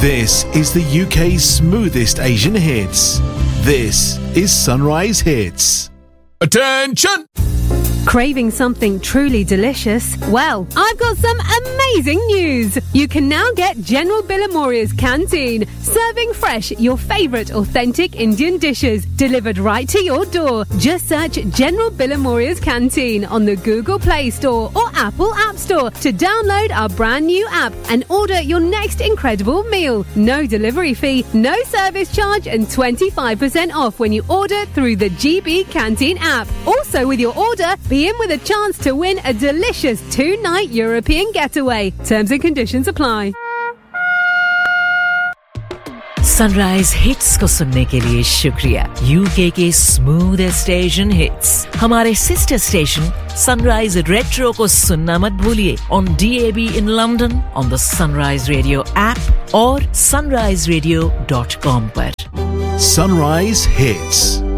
This is the UK's smoothest Asian hits. This is Sunrise Hits. Attention! Craving something truly delicious? Well, I've got some amazing news. You can now get General Billamoria's Canteen, serving fresh your favourite authentic Indian dishes delivered right to your door. Just search General Billamoria's Canteen on the Google Play Store or Apple App Store to download our brand new app and order your next incredible meal. No delivery fee, no service charge and 25% off when you order through the GB Canteen app. Also with your order, be in with a chance to win a delicious 2-night European getaway. Terms and conditions apply. Sunrise hits को सुनने के लिए शुक्रिया UK के smoothest Asian hits हमारे sister station sunrise retro को सुनना मत भूलिए on DAB in London on the Sunrise Radio app और sunriseradio.com पर Sunrise Hits.